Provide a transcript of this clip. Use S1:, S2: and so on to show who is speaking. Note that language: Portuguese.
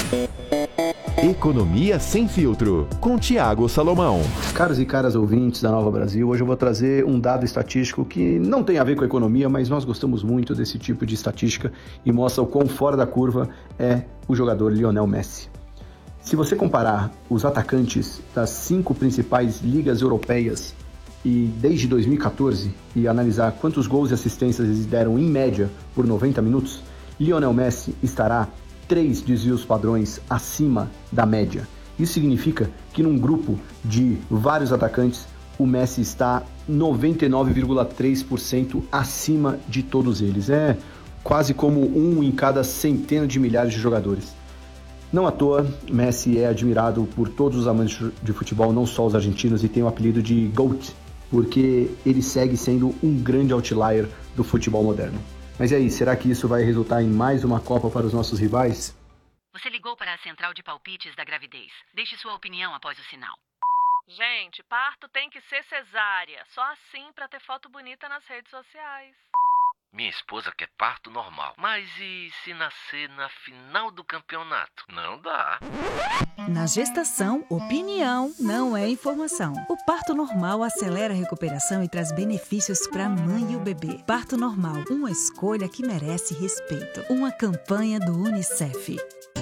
S1: Economia Sem Filtro, com Tiago Salomão.
S2: Caros e caras ouvintes da Nova Brasil, hoje eu vou trazer um dado estatístico que não tem a ver com a economia, mas nós gostamos muito desse tipo de estatística e mostra o quão fora da curva é o jogador Lionel Messi. Se você comparar os atacantes das 5 principais ligas europeias e desde 2014 e analisar quantos gols e assistências eles deram em média por 90 minutos, Lionel Messi estará 3 desvios padrões acima da média. Isso significa que num grupo de vários atacantes, o Messi está 99,3% acima de todos eles. É quase como um em cada centena de milhares de jogadores. Não à toa, Messi é admirado por todos os amantes de futebol, não só os argentinos, e tem o apelido de GOAT, porque ele segue sendo um grande outlier do futebol moderno. Mas e aí, será que isso vai resultar em mais uma Copa para os nossos rivais?
S3: Você ligou para a central de palpites da gravidez. Deixe sua opinião após o sinal.
S4: Gente, parto tem que ser cesárea. Só assim para ter foto bonita nas redes sociais.
S5: Minha esposa quer parto normal. Mas e se nascer na final do campeonato? Não dá.
S6: Na gestação, opinião não é informação. O parto normal acelera a recuperação e traz benefícios para a mãe e o bebê. Parto normal, uma escolha que merece respeito. Uma campanha do UNICEF.